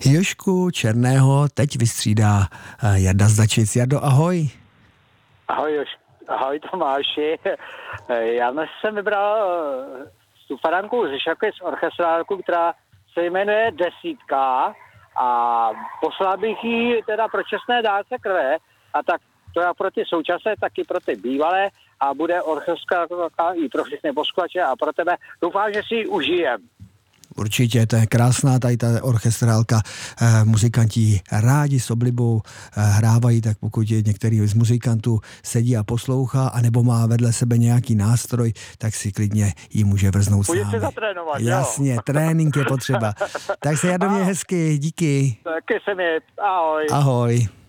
Jožku Černého teď vystřídá Jarda Zdačic. Jardo, ahoj. Ahoj Tomáši. Já dnes jsem vybral tu faranku ze Šakovic orchestrálku, která se jmenuje Desítka a poslal bych ji teda pro čestné dárce krve a tak to je pro ty současné, tak i pro ty bývalé a bude orchestrálka i pro všechny posluchače a pro tebe. Doufám, že si ji užijem. Určitě, to je krásná tady ta orchestrálka. Muzikanti rádi s oblibou hrávají, tak pokud je některý z muzikantů sedí a poslouchá, anebo má vedle sebe nějaký nástroj, tak si klidně ji může vrznout sám. Může se zatrénovat, Jasně, trénink je potřeba. Tak se Jardo, mě hezky, díky. Taky se mi, ahoj. Ahoj.